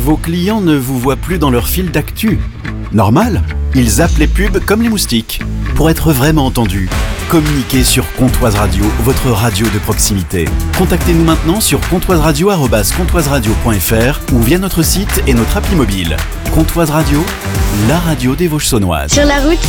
Vos clients ne vous voient plus dans leur fil d'actu. Normal, ils zappent les pubs comme les moustiques. Pour être vraiment entendus, communiquez sur Comptoise Radio, votre radio de proximité. Contactez-nous maintenant sur comptoiseradio@comptoiseradio.fr ou via notre site et notre appli mobile. Comptoise Radio, la radio des Vosges saunoises. Sur la route,